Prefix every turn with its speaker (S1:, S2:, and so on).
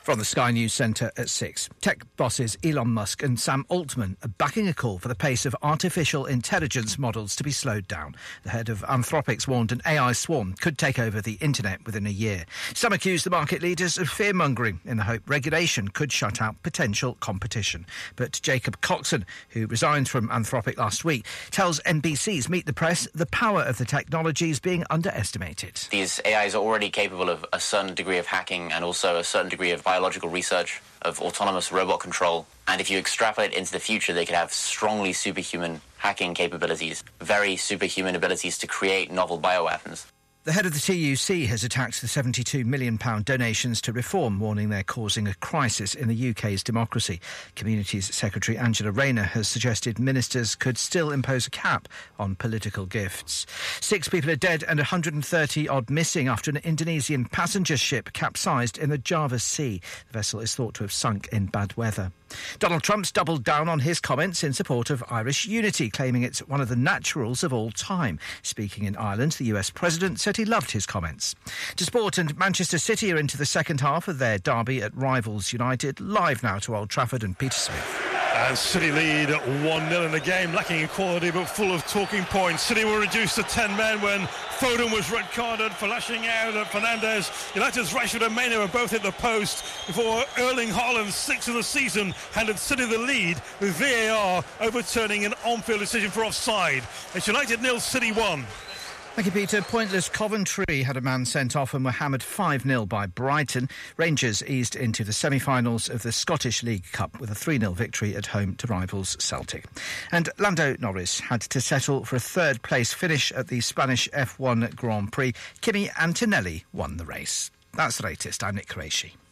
S1: From the Sky News Centre at 6. Tech bosses Elon Musk and Sam Altman are backing a call for the pace of artificial intelligence models to be slowed down. The head of Anthropic's warned an AI swarm could take over the internet within a year. Some accuse the market leaders of fear-mongering in the hope regulation could shut out potential competition. But Jacob Coxon, who resigned from Anthropic last week, tells NBC's Meet the Press the power of the technology is being underestimated.
S2: These AIs are already capable of a certain degree of hacking and also a certain degree of biological research, of autonomous robot control. And if you extrapolate into the future, they could have strongly superhuman hacking capabilities, very superhuman abilities to create novel bioweapons.
S1: The head of the TUC has attacked the £72 million donations to Reform, warning they're causing a crisis in the UK's democracy. Communities Secretary Angela Rayner has suggested ministers could still impose a cap on political gifts. 6 people are dead and 130-odd missing after an Indonesian passenger ship capsized in the Java Sea. The vessel is thought to have sunk in bad weather. Donald Trump's doubled down on his comments in support of Irish unity, claiming it's one of the naturals of all time. Speaking in Ireland, the US president said he loved his comments. To sport, and Manchester City are into the second half of their derby at rivals United. Live now to Old Trafford and Peter Smith.
S3: And City lead 1-0 in the game, lacking in quality but full of talking points. City were reduced to 10 men when Foden was red-carded for lashing out at Fernandes. United's Rashford and Mane were both hit the post before Erling Haaland, 6th of the season, handed City the lead with VAR overturning an on-field decision for offside. It's United 0, City 1.
S1: Thank you, Peter. Pointless Coventry had a man sent off and were hammered 5-0 by Brighton. Rangers eased into the semi-finals of the Scottish League Cup with a 3-0 victory at home to rivals Celtic. And Lando Norris had to settle for a third-place finish at the Spanish F1 Grand Prix. Kimi Antonelli won the race. That's the latest. I'm Nick Qureshi.